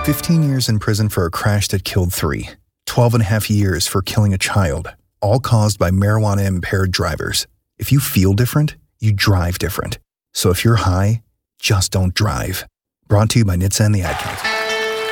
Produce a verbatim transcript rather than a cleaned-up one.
fifteen years in prison for a crash that killed three. twelve and a half years for killing a child, all caused by marijuana-impaired drivers. If you feel different, you drive different. So if you're high, just don't drive. Brought to you by N H T S A and the Ad Council.